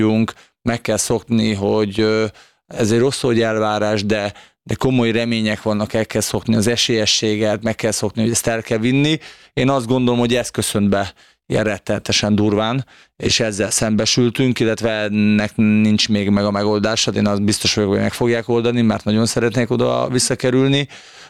meg kell szokni, hogy ez egy rossz elvárás, de komoly remények vannak, el kell szokni az esélyességet, meg kell szokni, hogy ezt el kell vinni. Én azt gondolom, hogy ez köszönt be ilyen rettenetesen durván, és ezzel szembesültünk, illetve ennek nincs még meg a megoldása, én azt biztos vagyok, hogy meg fogják oldani, mert nagyon szeretnék oda visszakerülni.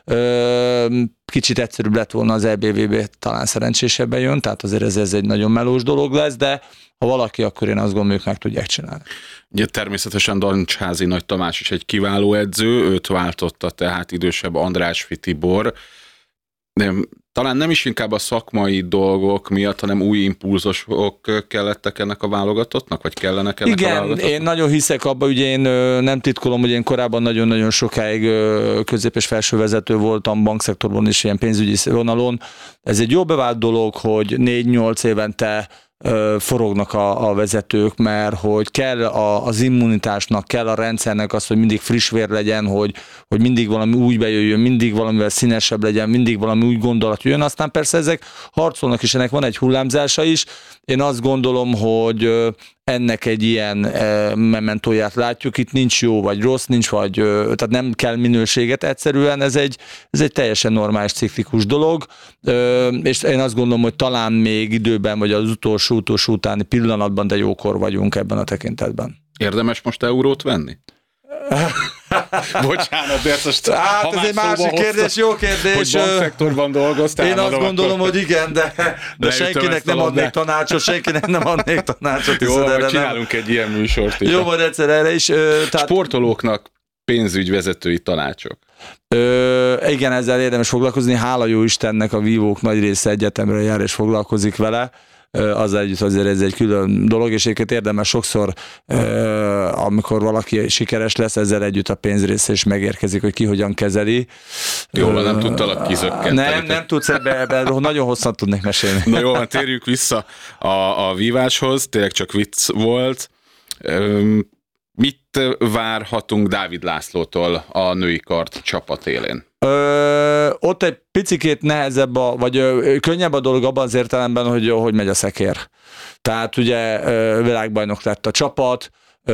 Kicsit egyszerűbb lett volna az EBVB, talán szerencsésebben jön, tehát azért ez egy nagyon melós dolog lesz, de ha valaki, akkor én azt gondolom, ők meg tudják csinálni. Ugye természetesen Dancsházi Nagy Tamás is egy kiváló edző, őt váltotta tehát idősebb Andrásfi Tibor. De talán nem is inkább a szakmai dolgok miatt, hanem új impulzusok kellettek ennek a válogatottnak, vagy kellenek ennek a válogatottnak? Igen, én nagyon hiszek abban, ugye én nem titkolom, hogy én korábban nagyon-nagyon sokáig közép- és felső vezető voltam bankszektorban is, ilyen pénzügyi vonalon. Ez egy jó bevált dolog, hogy 4-8 évente forognak a vezetők, mert hogy kell az immunitásnak, kell a rendszernek az, hogy mindig friss vér legyen, hogy mindig valami úgy bejöjjön, mindig valamivel színesebb legyen, mindig valami úgy gondolat jöjjön. Aztán persze ezek harcolnak, és ennek van egy hullámzása is. Én azt gondolom, hogy ennek egy ilyen mementóját látjuk, itt nincs jó vagy rossz, tehát nem kell minőséget, egyszerűen ez egy teljesen normális ciklikus dolog, és én azt gondolom, hogy talán még időben, vagy az utolsó utáni pillanatban, de jókor vagyunk ebben a tekintetben. Érdemes most eurót venni? Bocsánat, de ezt hát ez egy másik kérdés, jó kérdés. Hogy bankszektorban dolgoztál. Én azt gondolom, hogy igen, de senkinek nem adnék tanácsot. Jó, vagy csinálunk egy ilyen műsort is. Jó, majd egyszer erre is. Sportolóknak pénzügyvezetői tanácsok. Igen, ezzel érdemes foglalkozni. Hála jó Istennek, a vívók nagy része egyetemre jár és foglalkozik vele. Azzal együtt azért ez egy külön dolog, és egyébként érdemes sokszor, amikor valaki sikeres lesz, ezzel együtt a pénzrésze is megérkezik, hogy ki hogyan kezeli. Jól, nem tudtalak kizökkenteni. Nem tudsz ebben nagyon hosszan tudnék mesélni. Na jó, térjük vissza a víváshoz, tényleg csak vicc volt. Mit várhatunk Dávid Lászlótól a női kard csapat élén? Ott egy picikét nehezebb, vagy könnyebb a dolog abban az értelemben, hogy megy a szekér. Tehát ugye világbajnok lett a csapat,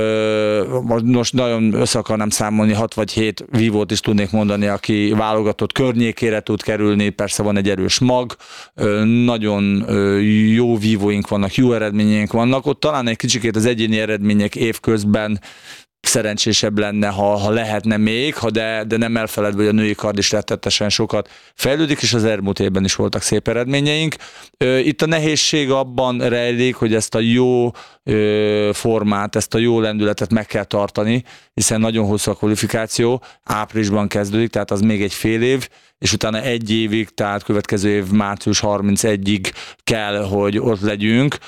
most nagyon össze akarnám számolni, 6 vagy 7 vívót is tudnék mondani, aki válogatott környékére tud kerülni, persze van egy erős mag, nagyon jó vívóink vannak, jó eredményeink vannak, ott talán egy kicsikét az egyéni eredmények évközben szerencsésebb lenne, ha lehetne még, de nem elfeledve, hogy a női kard is rettetesen sokat fejlődik, és az elmúlt évben is voltak szép eredményeink. Itt a nehézség abban rejlik, hogy ezt a jó formát, ezt a jó lendületet meg kell tartani, hiszen nagyon hosszú a kvalifikáció, áprilisban kezdődik, tehát az még egy fél év, és utána egy évig, tehát következő év március 31-ig kell, hogy ott legyünk.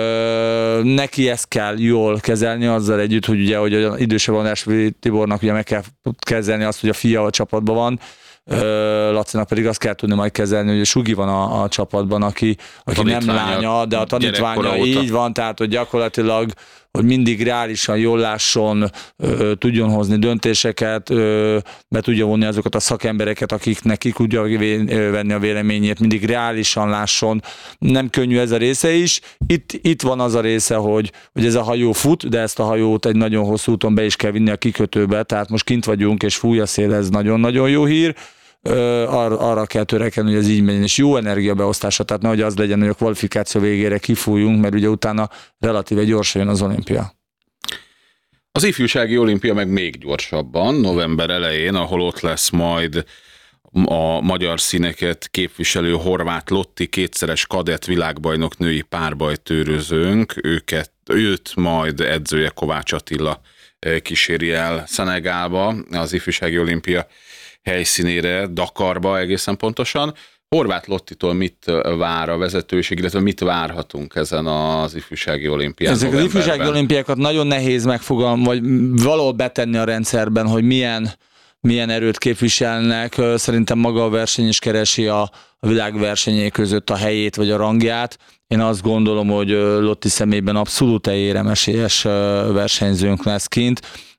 Neki ezt kell jól kezelni, azzal együtt, hogy ugye, hogy az idősebb Andrásfi Tibornak ugye meg kell kezelni azt, hogy a fia a csapatban van, Lacinak pedig azt kell tudni majd kezelni, hogy a Sugi van a csapatban, aki nem lánya, de a tanítványa így van, tehát hogy gyakorlatilag hogy mindig reálisan jól lásson, tudjon hozni döntéseket, be tudja vonni azokat a szakembereket, akiknek ki tudja venni a véleményét, mindig reálisan lásson. Nem könnyű ez a része is. Itt van az a része, hogy ez a hajó fut, de ezt a hajót egy nagyon hosszú úton be is kell vinni a kikötőbe, tehát most kint vagyunk, és fúj a szél, ez nagyon-nagyon jó hír. Arra kell törekedni, hogy ez így menjen, és jó energiabeosztása, tehát nehogy az legyen, hogy a kvalifikáció végére kifújunk, mert ugye utána relatíve gyorsan jön az olimpia. Az ifjúsági olimpia meg még gyorsabban, november elején, ahol ott lesz majd a magyar színeket képviselő Horváth Lotti, kétszeres kadett világbajnok női párbajtőrözőnk, őt majd edzője Kovács Attila kíséri el Szenegálba, az ifjúsági olimpia helyszínére, Dakarba egészen pontosan. Horváth Lottitól mit vár a vezetőség, illetve mit várhatunk ezen az ifjúsági olimpián? Ezek az ifjúsági olimpiákat nagyon nehéz vagy valahol betenni a rendszerben, hogy milyen erőt képviselnek. Szerintem maga a verseny is keresi a világversenyek között a helyét vagy a rangját. Én azt gondolom, hogy Lotti szemében abszolút éremesélyes versenyzőnk lesz kint.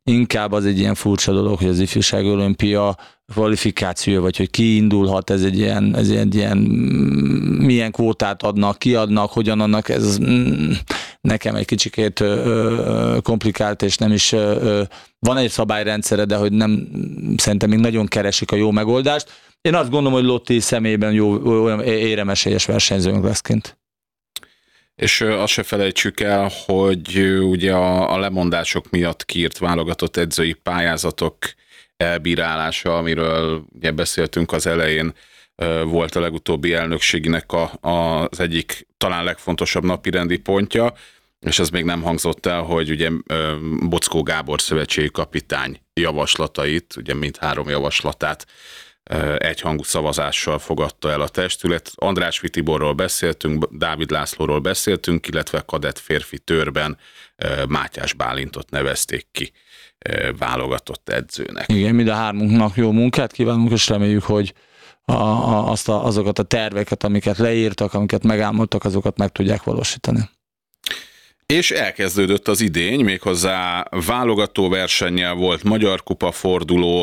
inkább az egy ilyen furcsa dolog, hogy az ifjúsági olimpia kvalifikáció, vagy hogy ki indulhat, ez egy ilyen milyen kvótát adnak, kiadnak, hogyan adnak, ez nekem egy kicsikét komplikált, és nem is van egy szabályrendszere, de hogy nem, szerintem még nagyon keresik a jó megoldást. Én azt gondolom, hogy Lotti személyében olyan éremesélyes versenyzőnk lesz kint. És azt se felejtsük el, hogy ugye a lemondások miatt kiírt válogatott edzői pályázatok elbírálása, amiről ugye beszéltünk az elején, volt a legutóbbi elnökségnek az egyik talán legfontosabb napirendi pontja, és ez még nem hangzott el, hogy ugye Boczkó Gábor szövetségi kapitány javaslatait, ugye mindhárom javaslatát egyhangú szavazással fogadta el a testület. András Tiborról beszéltünk, Dávid Lászlóról beszéltünk, illetve kadett férfi törben Mátyás Bálintot nevezték ki válogatott edzőnek. Igen, mind a hármunknak jó munkát kívánunk, és reméljük, hogy azokat a terveket, amiket leírtak, amiket megálmodtak, azokat meg tudják valósítani. És elkezdődött az idény, méghozzá válogatóversennyel volt Magyar Kupa forduló,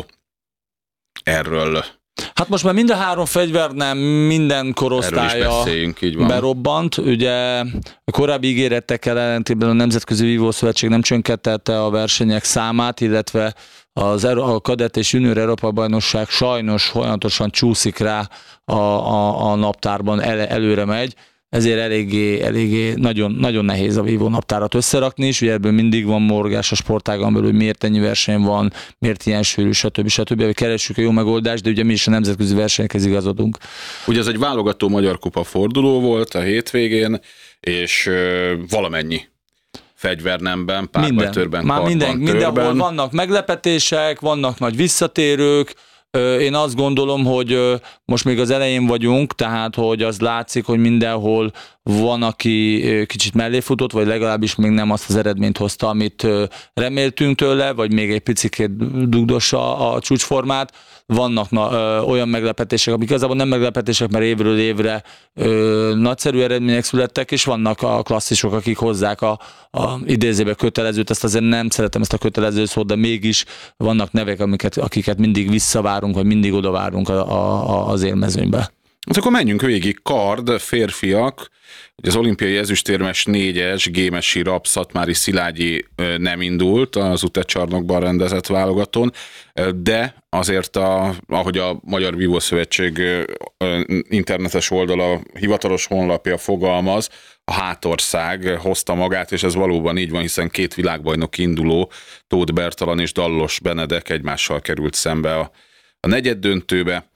erről. Hát most már mind a három fegyver nem minden korosztálya berobbant. Ugye a korábbi ígéretekkel ellentétben a Nemzetközi Vívószövetség nem csökkentette a versenyek számát, illetve a kadett és junior Európa bajnokság sajnos folyamatosan csúszik rá a naptárban, előre megy. Ezért eléggé nagyon nehéz a vívó naptárat összerakni, és ugye ebből mindig van morgás a sportágon belül, hogy miért ennyi verseny van, miért ilyen sűrű, stb. Keressük a jó megoldást, de ugye mi is a nemzetközi versenyekhez igazodunk. Ugye ez egy válogató Magyar Kupa forduló volt a hétvégén, és valamennyi fegyvernemben, párbajtőrben, karban, mindenhol vannak meglepetések, vannak nagy visszatérők. Én azt gondolom, hogy most még az elején vagyunk, tehát hogy az látszik, hogy mindenhol van, aki kicsit mellé futott, vagy legalábbis még nem azt az eredményt hozta, amit reméltünk tőle, vagy még egy picit dugdossa a csúcsformát. Vannak olyan meglepetések, amik igazából nem meglepetések, mert évről évre nagyszerű eredmények születtek, és vannak a klasszisok, akik hozzák a idézőbe kötelezőt, ezt azért nem szeretem ezt a kötelező szót, de mégis vannak nevek, akiket mindig visszavárunk, vagy mindig odavárunk az élmezőnybe. Hát akkor menjünk végig. Kard, férfiak, az olimpiai ezüstérmes 4-es Gémesi Rab Szatmári Szilágyi nem indult az UTE-csarnokban rendezett válogatón, de azért ahogy a Magyar Vívószövetség internetes oldala, hivatalos honlapja fogalmaz, a hátország hozta magát, és ez valóban így van, hiszen két világbajnok induló, Tóth Bertalan és Dallos Benedek egymással került szembe a negyeddöntőbe,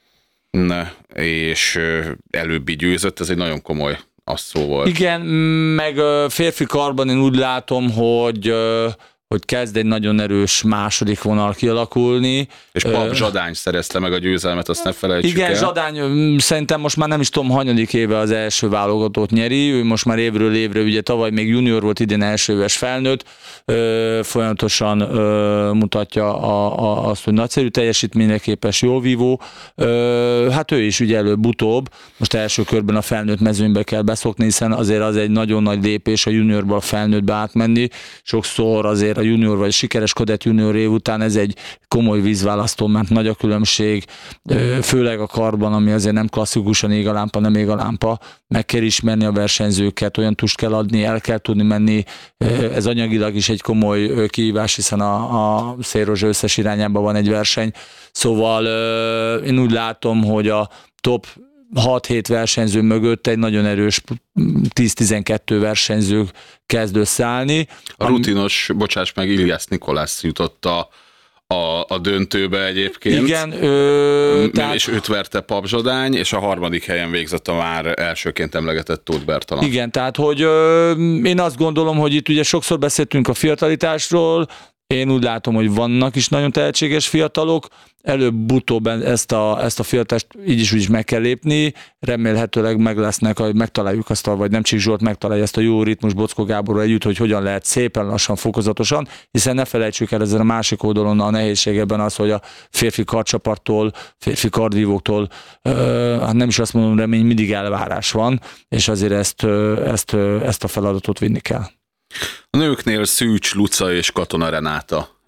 és előbbi győzött, ez egy nagyon komoly asszó volt. Igen, meg férfi karban én úgy látom, hogy kezd egy nagyon erős második vonal kialakulni. És Pap Zsadány szerezte meg a győzelmet, azt ne felejtsük el. Igen, Zsadány szerintem most már nem is tudom, hanyadik éve az első válogatót nyeri, ő most már évről évre, ugye tavaly még junior volt, idén első éves felnőtt, folyamatosan mutatja azt, hogy nagyszerű teljesítményre képes, jól vívó. Hát ő is ugye előbb-utóbb, most első körben a felnőtt mezőnybe kell beszokni, hiszen azért az egy nagyon nagy lépés a juniorból a felnőttbe átmenni. Sokszor azért a junior vagy sikeres kadett junior év után ez egy komoly vízválasztó, mert nagy a különbség, főleg a karban, ami azért nem klasszikusan ég a lámpa, nem ég a lámpa, meg kell ismerni a versenyzőket, olyan tust kell adni, el kell tudni menni, ez anyagilag is egy komoly kihívás, hiszen a Szélrózsa összes irányában van egy verseny, szóval én úgy látom, hogy a top 6-7 versenyző mögött egy nagyon erős 10-12 versenyző kezd összeállni. A rutinos, bocsáss meg, Iliász Nikolász jutott a döntőbe egyébként. Igen. És őt verte Pap Zsadány, és a harmadik helyen végzett a már elsőként emlegetett Tóth Bertalan. Igen, tehát hogy én azt gondolom, hogy itt ugye sokszor beszéltünk a fiatalitásról, én úgy látom, hogy vannak is nagyon tehetséges fiatalok, előbb-utóbb ezt a fiatalt így is meg kell lépni, remélhetőleg megtaláljuk azt, vagy nem Csík Zsolt megtalálja ezt a jó ritmus Boczkó Gáborral együtt, hogy hogyan lehet szépen lassan, fokozatosan, hiszen ne felejtsük el ezen a másik oldalon a nehézség ebben az, hogy a férfi kardcsapattól, férfi kardvívóktól, hát nem is azt mondom, remény, mindig elvárás van, és azért ezt a feladatot vinni kell. A nőknél Szűcs Luca és Katona Renáta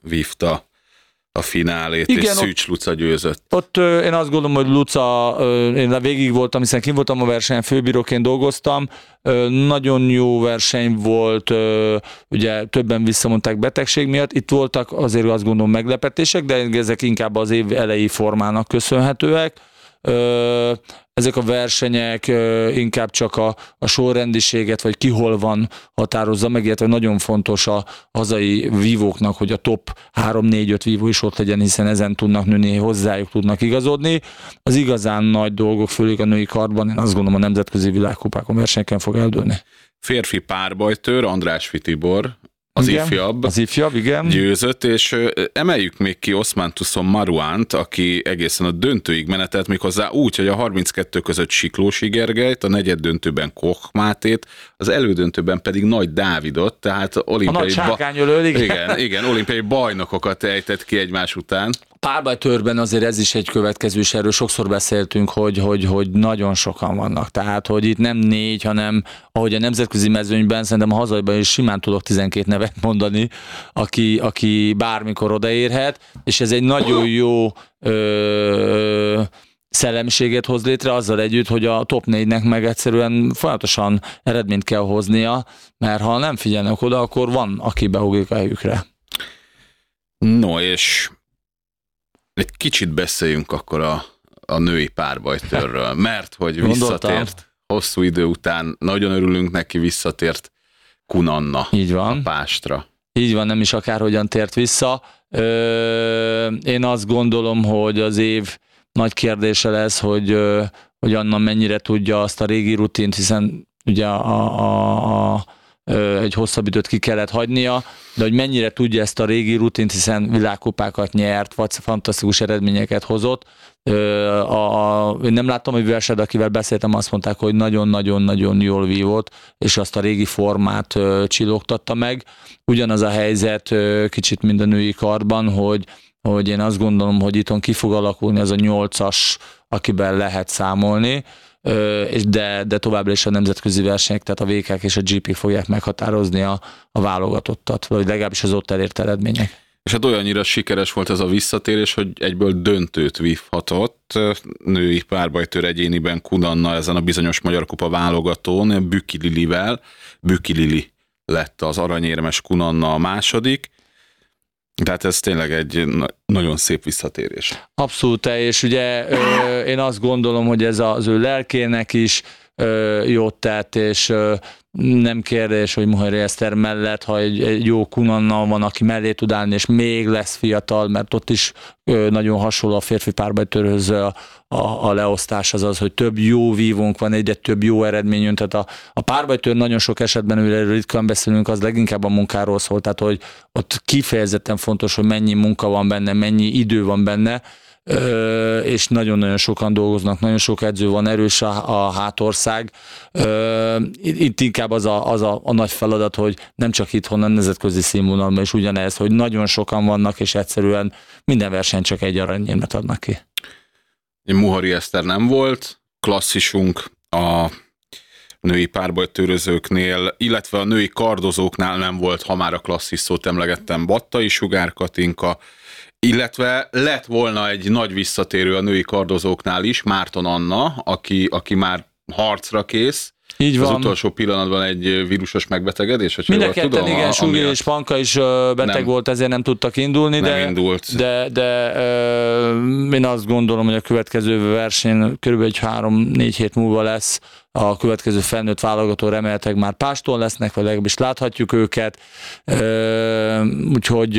vívta a finálét, igen, és Szűcs Luca győzött. Ott én azt gondolom, hogy Luca, én végig voltam, hiszen kint voltam a versenyen, főbíróként dolgoztam, nagyon jó verseny volt, ugye többen visszamondták betegség miatt, itt voltak azért azt gondolom meglepetések, de ezek inkább az év elejé formának köszönhetőek. Ezek a versenyek inkább csak a sorrendiséget, vagy ki hol van határozza meg, illetve nagyon fontos a hazai vívóknak, hogy a top 3-4-5 vívó is ott legyen, hiszen ezen tudnak nőni, hozzájuk tudnak igazodni. Az igazán nagy dolgok, főleg a női karban, én azt gondolom a nemzetközi világkupákon versenyeken fog eldőlni. Férfi párbajtőr, Andrásfi Tibor, az ifjabb, igen. Győzött, és emeljük még ki Oszmán Tuszon Maruánt, aki egészen a döntőig menetelt, méghozzá úgy, hogy a 32 között Siklósi Gergelyt, a negyed döntőben Koch Mátét, az elődöntőben pedig Nagy Dávidot, tehát olimpiai, igen, olimpiai bajnokokat ejtett ki egymás után. Párbajtőrben azért ez is egy következő, és erről sokszor beszéltünk, hogy nagyon sokan vannak. Tehát, hogy itt nem 4, hanem ahogy a nemzetközi mezőnyben, szerintem a hazaiban is simán tudok 12 nevet mondani, aki bármikor odaérhet, és ez egy nagyon jó szellemiséget hoz létre azzal együtt, hogy a top 4-nek meg egyszerűen folyamatosan eredményt kell hoznia, mert ha nem figyelnek oda, akkor van, aki beugrik a helyükre. No, és egy kicsit beszéljünk akkor a női párbajtőrről, mert hogy visszatért hosszú idő után, nagyon örülünk neki, visszatért Kun Anna. Így van. A Pástra. Így van, nem is akárhogyan tért vissza. Én azt gondolom, hogy az év nagy kérdése lesz, hogy Anna mennyire tudja azt a régi rutint, hiszen ugye egy hosszabb időt ki kellett hagynia, de hogy mennyire tudja ezt a régi rutint, hiszen világkupákat nyert, vagy fantasztikus eredményeket hozott. Én nem láttam, hogy versed, akivel beszéltem, azt mondták, hogy nagyon-nagyon-nagyon jól vívott, és azt a régi formát csillogtatta meg. Ugyanaz a helyzet kicsit mind a női karban, hogy én azt gondolom, hogy itthon ki fog alakulni az a 8-as, akiben lehet számolni, de továbbra is a nemzetközi versenyek, tehát a VK-k és a GP fogják meghatározni a válogatottat, vagy legalábbis az ott elért eredmények. És hát olyannyira sikeres volt ez a visszatérés, hogy egyből döntőt vívhatott női párbajtőr egyéniben Kun Anna ezen a bizonyos Magyar Kupa válogatón Büki Lilivel. Büki Lili lett az aranyérmes, Kun Anna a második. Tehát ez tényleg egy nagyon szép visszatérés. Abszolút, és ugye én azt gondolom, hogy ez az ő lelkének is jót tett, és nem kérdés, hogy Mohari Eszter mellett, ha egy jó Kun Anna van, aki mellé tud állni, és még lesz fiatal, mert ott is nagyon hasonló a férfi párbajtőrhöz a leosztás az, hogy több jó vívónk van, egyre több jó eredmény jön, tehát a párbajtőr nagyon sok esetben, erről ritkán beszélünk, az leginkább a munkáról szól, tehát hogy ott kifejezetten fontos, hogy mennyi munka van benne, mennyi idő van benne, és nagyon-nagyon sokan dolgoznak, nagyon sok edző van, erős a hátország. Itt inkább az a nagy feladat, hogy nem csak itthon, a nemzetközi színvonalban is ugyanez, hogy nagyon sokan vannak, és egyszerűen minden verseny csak egy aranyérmet adnak ki. Mohari Eszter nem volt, klasszisunk a női párbajtőrözőknél, illetve a női kardozóknál nem volt, ha már a klasszis szót emlegettem, Battai Sugár Katinka, illetve lett volna egy nagy visszatérő a női kardozóknál is, Márton Anna, aki már harcra kész. Így van. Az utolsó pillanatban egy vírusos megbetegedés? Mind a ketten, igen, Sugi és Panka is beteg volt, ezért nem tudtak indulni, de én azt gondolom, hogy a következő verseny körülbelül 3-4 hét múlva lesz a következő felnőtt válogató, remélhetőleg már Páston lesznek, vagy legalábbis láthatjuk őket, úgyhogy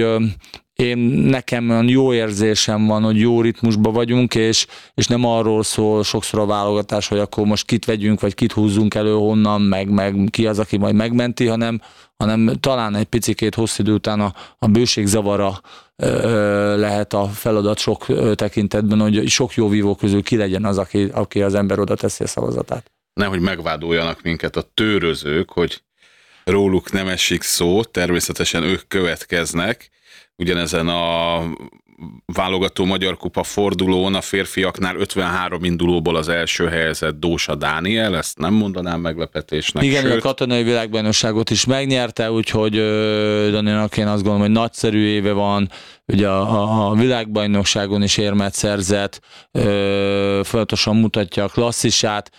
nekem olyan jó érzésem van, hogy jó ritmusban vagyunk, és nem arról szól sokszor a válogatás, hogy akkor most kit vegyünk, vagy kit húzzunk elő honnan, meg ki az, aki majd megmenti, hanem talán egy picikét hosszú idő után a bőség zavara lehet a feladat sok tekintetben, hogy sok jó vívó közül ki legyen az, aki az ember oda teszi a szavazatát. Nehogy megvádoljanak minket a tőrözők, hogy róluk nem esik szó, természetesen ők következnek, ugyanezen a válogató Magyar Kupa fordulón a férfiaknál 53 indulóból az első helyezett Dósa Dániel, ezt nem mondanám meglepetésnek. Igen, sőt, a katonai világbajnokságot is megnyerte, úgyhogy Daninak én azt gondolom, hogy nagyszerű éve van, ugye a világbajnokságon is érmet szerzett, folyamatosan mutatja a klasszisát.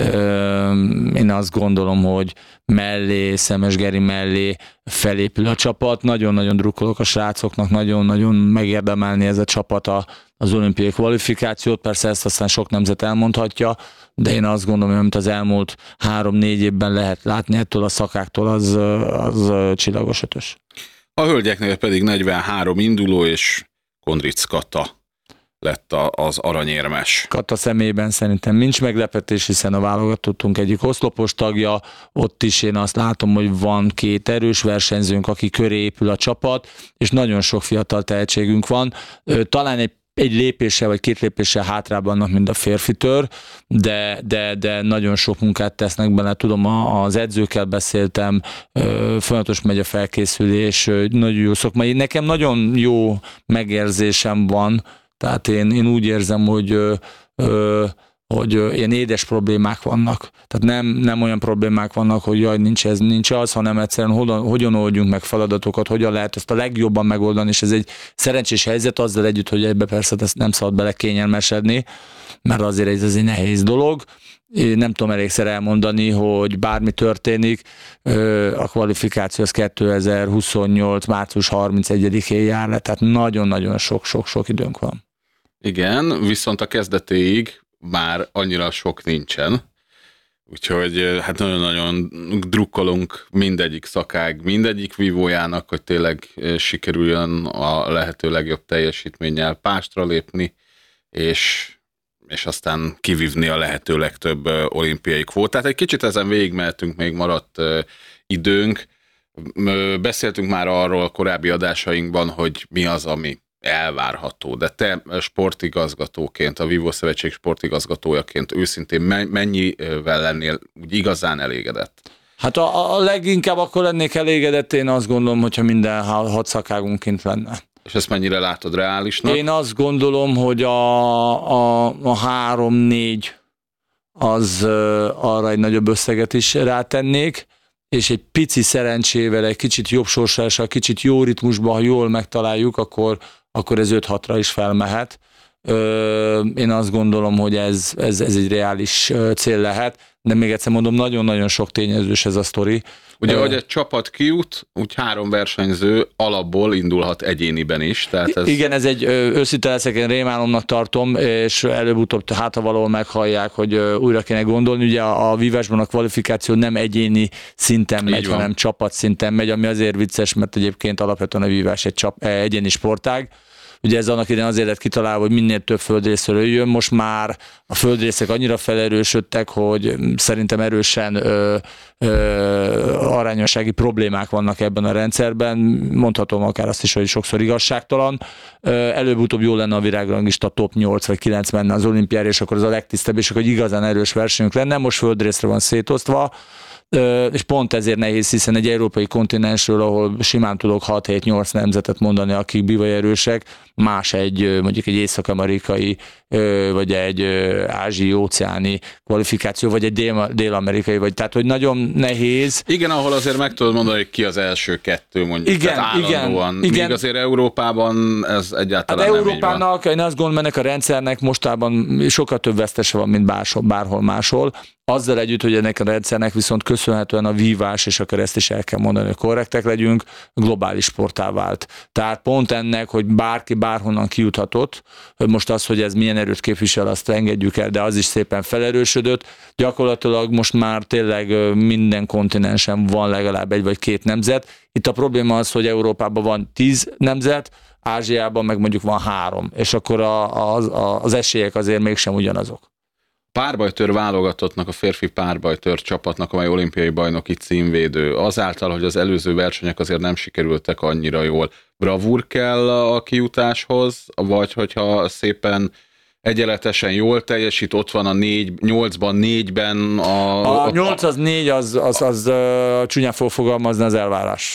Én azt gondolom, hogy mellé, Szemes Geri mellé felépül a csapat. Nagyon-nagyon drukkolok a srácoknak, nagyon-nagyon megérdemelni ez a csapat az olimpiai kvalifikációt. Persze ezt aztán sok nemzet elmondhatja, de én azt gondolom, hogy amit az elmúlt 3-4 évben lehet látni ettől a szakáktól, az csillagos ötös. A hölgyeknél pedig 43 induló, és Kondric Kata lett az aranyérmes. Kata személyében szerintem nincs meglepetés, hiszen a válogatottunk egyik oszlopos tagja, ott is én azt látom, hogy van 2 erős versenyzőnk, aki köré épül a csapat, és nagyon sok fiatal tehetségünk van. Talán egy lépéssel vagy 2 lépéssel hátrább vannak, mint a férfitől, de nagyon sok munkát tesznek bele. Tudom, az edzőkkel beszéltem, folyamatos megy a felkészülés, nagyon jó szakmai. Nekem nagyon jó megérzésem van, tehát én úgy érzem, hogy ilyen édes problémák vannak. Tehát nem olyan problémák vannak, hogy jaj, nincs ez, nincs az, hanem egyszerűen hogyan oldjunk meg feladatokat, hogyan lehet ezt a legjobban megoldani, és ez egy szerencsés helyzet, azzal együtt, hogy ebbe persze ezt nem szabad bele kényelmesedni, mert azért ez egy nehéz dolog. Én nem tudom elégszer elmondani, hogy bármi történik, a kvalifikáció az 2028. március 31-én jár le, tehát nagyon-nagyon sok időnk van. Igen, viszont a kezdetéig már annyira sok nincsen, úgyhogy hát nagyon-nagyon drukkolunk mindegyik szakág, mindegyik vívójának, hogy tényleg sikerüljön a lehető legjobb teljesítménnyel pástra lépni, és aztán kivívni a lehető legtöbb olimpiai kvótát. Egy kicsit ezen végigmehetünk, még maradt időnk. Beszéltünk már arról a korábbi adásainkban, hogy mi az, ami elvárható, de te sportigazgatóként, a Vívó Szövetség sportigazgatójaként őszintén mennyivel lennél úgy igazán elégedett? Hát a leginkább akkor lennék elégedett, én azt gondolom, hogyha minden 6 szakágunk kint lenne. És ezt mennyire látod reálisnak? Én azt gondolom, hogy a 3-4 az arra egy nagyobb összeget is rátennék, és egy pici szerencsével, egy kicsit jobb sorsással, kicsit jó ritmusban, ha jól megtaláljuk, akkor ez 5-6-ra is felmehet. Én azt gondolom, hogy ez egy reális cél lehet, de még egyszer mondom, nagyon-nagyon sok tényezős ez a sztori. Ugye, hogy egy csapat kijut, úgy 3 versenyző alapból indulhat egyéniben is. Tehát ez... Igen, ez egy őszinte leszek, én rémálomnak tartom, és előbb-utóbb ha valahol meghallják, hogy újra kéne gondolni. Ugye a vívásban a kvalifikáció nem egyéni szinten megy, hanem csapat szinten megy, ami azért vicces, mert egyébként alapvetően a vívás egy egyéni sportág. Ugye ez annak idején azért lett kitalálva, hogy minél több földrészről jön. Most már a földrészek annyira felerősödtek, hogy szerintem erősen arányossági problémák vannak ebben a rendszerben. Mondhatom akár azt is, hogy sokszor igazságtalan. Előbb-utóbb jó lenne a világranglista top 8 vagy 9 menne az olimpiára, és akkor az a legtisztább, és akkor igazán erős versenyünk lenne. Most földrészre van szétosztva, és pont ezért nehéz, hiszen egy európai kontinensről, ahol simán tudok 6-7-8 nemzetet mondani, akik bivaj erősek, más mondjuk egy észak-amerikai, vagy egy ázsiai-óceáni kvalifikáció, vagy egy dél-amerikai, vagy tehát, hogy nagyon nehéz. Igen, ahol azért meg tudod mondani, hogy ki az első 2, mondjuk, igen, állandóan. Igen. Míg azért Európában ez egyáltalán nem Európának, így van. Én azt gondolom, ennek a rendszernek mostában sokkal több vesztese van, mint bárhol máshol. Azzal együtt, hogy ennek a rendszernek viszont köszönhetően a vívás, és akkor ezt is el kell mondani, hogy korrektek legyünk, globális sportá vált. Tehát pont ennek, hogy bárki bárhonnan kijuthatott, most az, hogy ez milyen erőt képvisel, azt engedjük el, de az is szépen felerősödött. Gyakorlatilag most már tényleg minden kontinensen van legalább 1 vagy 2 nemzet. Itt a probléma az, hogy Európában van 10 nemzet, Ázsiában meg mondjuk van 3, és akkor az esélyek azért mégsem ugyanazok. Párbajtőr válogatottnak, a férfi párbajtőr csapatnak, amely olimpiai bajnoki címvédő, azáltal, hogy az előző versenyek azért nem sikerültek annyira jól, bravúr kell a kijutáshoz, vagy hogyha szépen egyenletesen jól teljesít, ott van a 8-ban, 4-ben a 8 az 4, az csúnyán fog fogalmazni, az elvárás.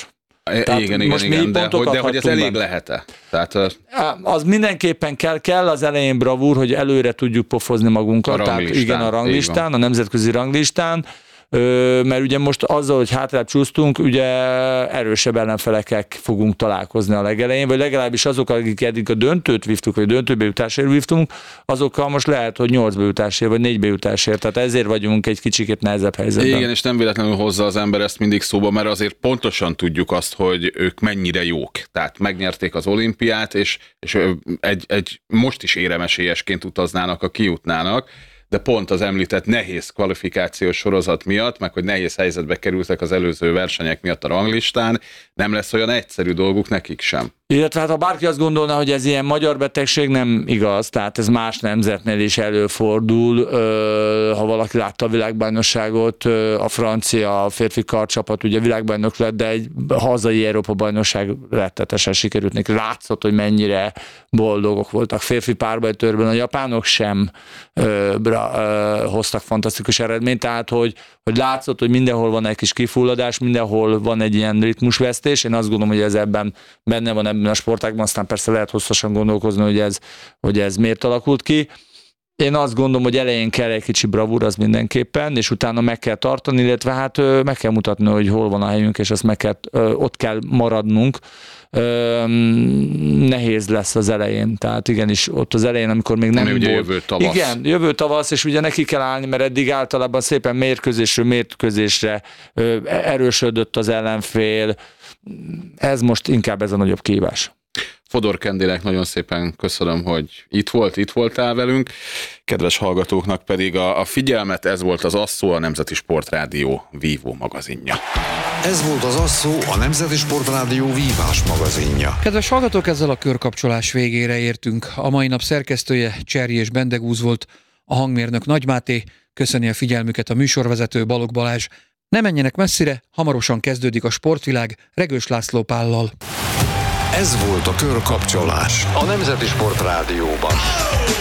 Igen, de hogy ez elég lehet-e? Tehát, az mindenképpen kell az elején bravúr, hogy előre tudjuk pofozni magunkat. A ranglistán, a nemzetközi ranglistán, mert ugye most azzal, hogy hátrább csúsztunk, ugye erősebb ellenfelekkel fogunk találkozni a legelején, vagy legalábbis azok, akik eddig a döntőt vívtuk, vagy a döntőbe jutásért vívtunk, azokkal most lehet, hogy 8 bejutásért, vagy 4 bejutásért, tehát ezért vagyunk egy kicsikét nehezebb helyzetben. Igen, és nem véletlenül hozza az ember ezt mindig szóba, mert azért pontosan tudjuk azt, hogy ők mennyire jók. Tehát megnyerték az olimpiát, és egy most is éremesélyesként utaznának, ha kijutnának, de pont az említett nehéz kvalifikációs sorozat miatt, meg hogy nehéz helyzetbe kerültek az előző versenyek miatt a ranglistán, nem lesz olyan egyszerű dolguk nekik sem. Illetve hát ha bárki azt gondolna, hogy ez ilyen magyar betegség, nem igaz, tehát ez más nemzetnél is előfordul. Ha valaki látta a világbajnokságot, a francia férfi karcsapat ugye világbajnok lett, de egy hazai Európa-bajnokság rettetesen sikerült neki. Látszott, hogy mennyire boldogok voltak. Férfi párbajtőrben a japánok sem hoztak fantasztikus eredményt, tehát hogy látszott, hogy mindenhol van egy kis kifulladás, mindenhol van egy ilyen ritmusvesztés. Én azt gondolom, hogy ez ebben benne van ebben a sportágban, aztán persze lehet hosszasan gondolkozni, hogy ez miért alakult ki. Én azt gondolom, hogy elején kell egy kicsi bravúr, az mindenképpen, és utána meg kell tartani, illetve hát meg kell mutatni, hogy hol van a helyünk, és azt ott kell maradnunk. Nehéz lesz az elején, tehát igenis ott az elején, amikor még nem volt. Jövő tavasz. Igen, jövő tavasz, és ugye neki kell állni, mert eddig általában szépen mérkőzésre erősödött az ellenfél. Ez most inkább ez a nagyobb kihívás. Fodor Kendének nagyon szépen köszönöm, hogy itt voltál velünk. Kedves hallgatóknak pedig a figyelmet, ez volt az Asszó, a Nemzeti Sportrádió vívó magazinja. Ez volt az Asszó, a Nemzeti Sportrádió vívás magazinja. Kedves hallgatók, ezzel a körkapcsolás végére értünk. A mai nap szerkesztője Cserji és Bendegúz volt, a hangmérnök Nagy Máté, köszöni a figyelmüket a műsorvezető Balogh Balázs. Ne menjenek messzire, hamarosan kezdődik a Sportvilág Regős László Pállal. Ez volt a körkapcsolás a Nemzeti Sportrádióban.